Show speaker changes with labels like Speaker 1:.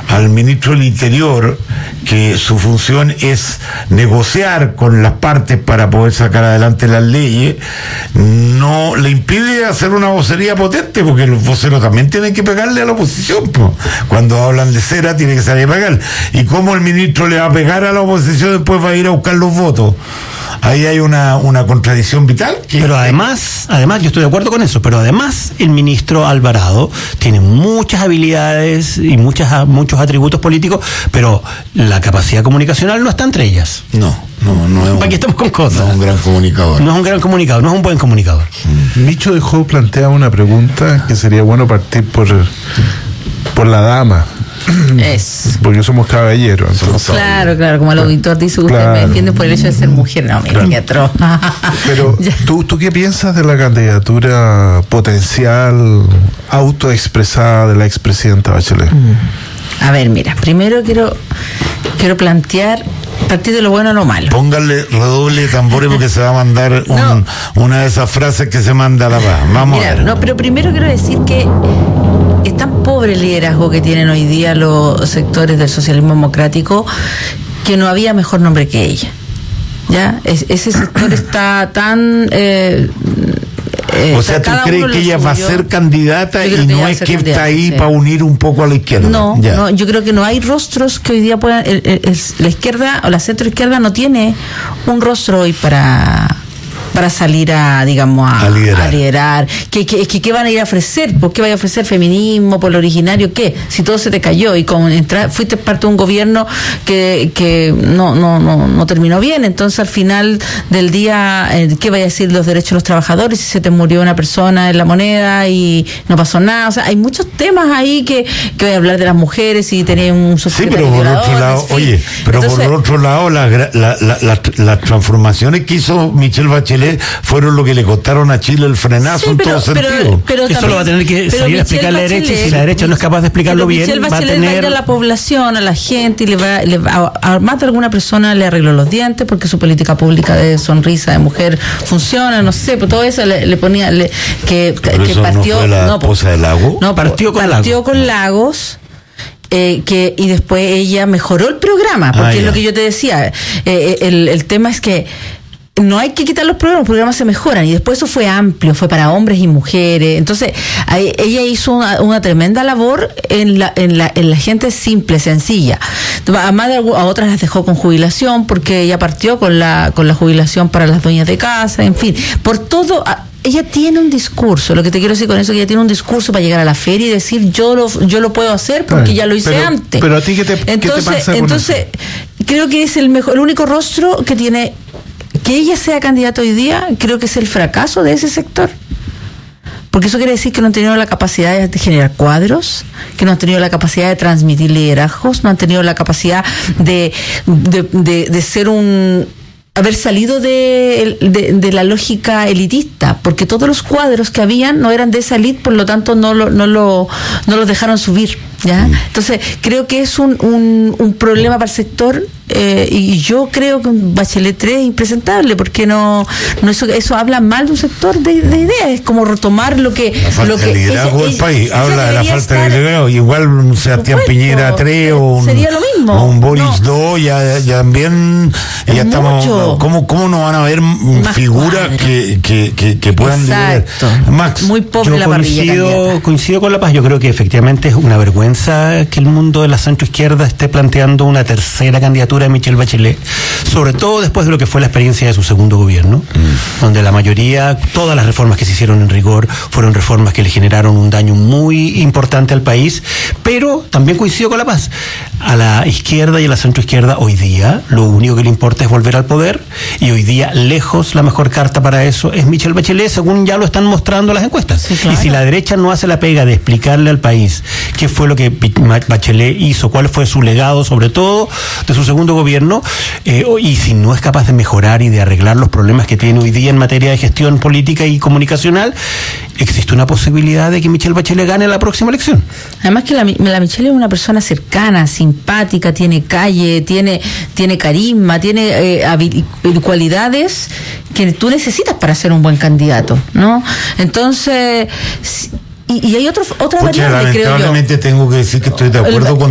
Speaker 1: al ministro del Interior, que su función es negociar con las partes para poder sacar adelante las leyes, no le impide hacer una vocería potente, porque los voceros también tienen que pegarle a la oposición, po. Cuando hablan de cera tiene que salir a pegar. ¿Y cómo el ministro le va a pegar a la oposición, después va a ir a buscar los votos? Ahí hay una contradicción vital.
Speaker 2: Pero además, yo estoy de acuerdo con eso, pero además el ministro Alvarado tiene muchas habilidades y muchos atributos políticos, pero la capacidad comunicacional no está entre ellas.
Speaker 1: No es
Speaker 2: aquí estamos con cosas.
Speaker 1: No es un gran comunicador.
Speaker 2: No es un gran comunicador, no es un buen comunicador.
Speaker 3: Micho dejó planteada una pregunta que sería bueno partir por la dama.
Speaker 4: Es.
Speaker 3: Porque somos caballeros.
Speaker 4: Claro, como el auditor dice, usted me defiende por el hecho de ser mujer. No, mira, qué atroz.
Speaker 3: Pero, ¿tú qué piensas de la candidatura potencial, autoexpresada de la expresidenta Bachelet?
Speaker 4: A ver, mira, primero quiero plantear, partir de lo bueno a lo malo.
Speaker 1: Póngale redoble de tambores porque se va a mandar una de esas frases que se manda a la paz. Vamos a ver.
Speaker 4: No, pero primero quiero decir que es tan pobre el liderazgo que tienen hoy día los sectores del socialismo democrático que no había mejor nombre que ella. ¿Ya? Ese sector está tan...
Speaker 1: o sea, ¿tú crees que ella va a ser candidata y no es que está ahí para unir un poco a la izquierda?
Speaker 4: No, yo creo que no hay rostros que hoy día puedan... la izquierda o la centroizquierda no tiene un rostro hoy para salir a liderar. ¿Qué van a ir a ofrecer? ¿Por qué vaya a ofrecer feminismo, por lo originario? ¿Qué? Si todo se te cayó y fuiste parte de un gobierno que no terminó bien, entonces al final del día, ¿qué vaya a decir los derechos de los trabajadores si se te murió una persona en La Moneda y no pasó nada? O sea, hay muchos temas ahí que voy a hablar de las mujeres y tener un subsecretario.
Speaker 1: Sí, pero por otro lado, entonces, por otro lado, las transformaciones que hizo Michelle Bachelet fueron lo que le costaron a Chile el frenazo en todo sentido.
Speaker 2: Pero eso lo va a tener que salir a explicar la derecha, y si la derecha no es capaz de explicarlo bien,
Speaker 4: Michelle
Speaker 2: va a
Speaker 4: ir a la población, a la gente, y le va a más de alguna persona le arregló los dientes porque su política pública de sonrisa de mujer funciona, no sé, pero todo eso le ponía que partió.
Speaker 1: ¿No fue la esposa de Lagos?
Speaker 4: No, partió con Lagos. Y después ella mejoró el programa, porque es lo que yo te decía. El tema es que no hay que quitar los programas se mejoran, y después eso fue amplio, fue para hombres y mujeres. Entonces ella hizo una tremenda labor en la gente simple, sencilla. Además a otras las dejó con jubilación, porque ella partió con la jubilación para las dueñas de casa, en fin, por todo. Ella tiene un discurso, lo que te quiero decir con eso, que ella tiene un discurso para llegar a la feria y decir yo lo puedo hacer porque ya lo hice antes.
Speaker 3: Pero a ti ¿qué te pasa con eso?
Speaker 4: Creo que es el único rostro que tiene. Que ella sea candidata hoy día, creo que es el fracaso de ese sector. Porque eso quiere decir que no han tenido la capacidad de generar cuadros, que no han tenido la capacidad de transmitir liderazgos, no han tenido la capacidad de ser haber salido de la lógica elitista, porque todos los cuadros que habían no eran de esa elite, por lo tanto no los dejaron subir, ¿ya? Entonces creo que es un problema para el sector, y yo creo que un Bachelet 3 es impresentable, porque eso habla mal de un sector de ideas, es como retomar lo que
Speaker 1: de liderazgo del país, habla de la falta de liderazgo, igual un Sebastián Piñera 3
Speaker 4: sería lo mismo,
Speaker 1: o un Boris 2, ya también ya estamos. ¿Cómo no van a haber figuras que puedan liderar?
Speaker 4: Max, muy pobre la parrilla.
Speaker 2: Coincido con La Paz. Yo creo que efectivamente es una vergüenza que el mundo de la centroizquierda esté planteando una tercera candidatura de Michelle Bachelet, sobre todo después de lo que fue la experiencia de su segundo gobierno, donde la mayoría, todas las reformas que se hicieron en rigor fueron reformas que le generaron un daño muy importante al país. Pero también coincido con La Paz. A la izquierda y a la centroizquierda hoy día lo único que le importa es volver al poder, y hoy día lejos la mejor carta para eso es Michelle Bachelet, según ya lo están mostrando las encuestas. Sí, claro. Y si la derecha no hace la pega de explicarle al país qué fue lo que Bachelet hizo, cuál fue su legado, sobre todo de su segundo gobierno, y si no es capaz de mejorar y de arreglar los problemas que tiene hoy día en materia de gestión política y comunicacional, existe una posibilidad de que Michelle Bachelet gane la próxima elección.
Speaker 4: Además que la Michelle es una persona cercana, simpática, tiene calle, tiene carisma, tiene cualidades que tú necesitas para ser un buen candidato, ¿no? Entonces, y hay otra variable, creo yo.
Speaker 1: Lamentablemente tengo que decir que estoy de acuerdo con